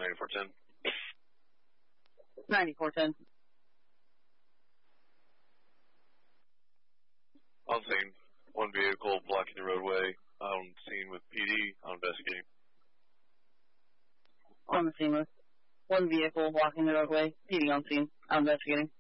9410. 9410. On scene. One vehicle blocking the roadway. On scene with PD. On investigating. On the scene with one vehicle blocking the roadway. PD on scene. On investigating.